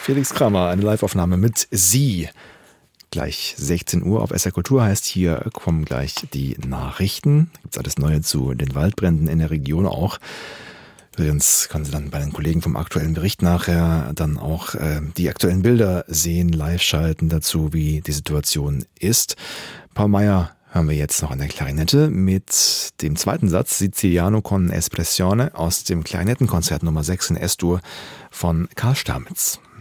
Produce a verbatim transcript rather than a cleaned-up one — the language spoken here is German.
Felix Kramer, eine Live-Aufnahme mit Sie. Gleich sechzehn Uhr auf S R Kultur heißt, hier kommen gleich die Nachrichten. Gibt es alles Neue zu den Waldbränden in der Region auch. Übrigens können Sie dann bei den Kollegen vom aktuellen Bericht nachher dann auch äh, die aktuellen Bilder sehen, live schalten dazu, wie die Situation ist. Paul Meyer hören wir jetzt noch an der Klarinette mit dem zweiten Satz Siciliano con Espressione aus dem Klarinettenkonzert Nummer sechs in S-Dur von Karl Stamitz.